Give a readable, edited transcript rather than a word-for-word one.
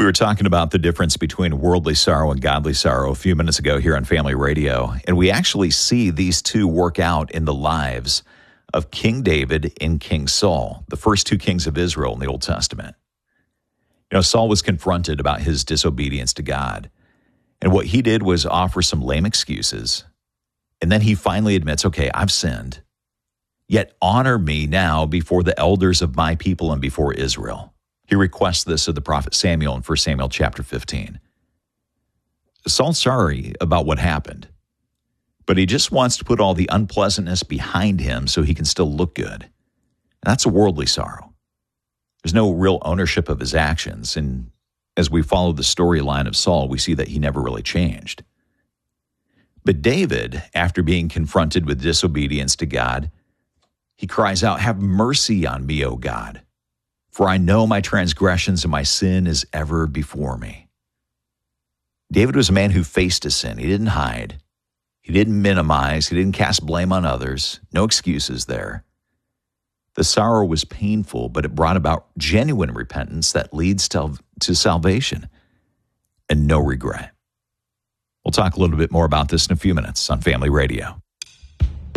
were talking about the difference between worldly sorrow and godly sorrow a few minutes ago here on Family Radio, and we actually see these two work out in the lives of King David and King Saul, the first two kings of Israel in the Old Testament. Saul was confronted about his disobedience to God, and what he did was offer some lame excuses, and then he finally admits, okay, I've sinned, yet honor me now before the elders of my people and before Israel. He requests this of the prophet Samuel in 1 Samuel chapter 15. Saul's sorry about what happened, but he just wants to put all the unpleasantness behind him so he can still look good. And that's a worldly sorrow. There's no real ownership of his actions, and as we follow the storyline of Saul, we see that he never really changed. But David, after being confronted with disobedience to God, he cries out, "Have mercy on me, O God, for I know my transgressions and my sin is ever before me." David was a man who faced his sin. He didn't hide. He didn't minimize. He didn't cast blame on others. No excuses there. The sorrow was painful, but it brought about genuine repentance that leads to salvation and no regret. We'll talk a little bit more about this in a few minutes on Family Radio.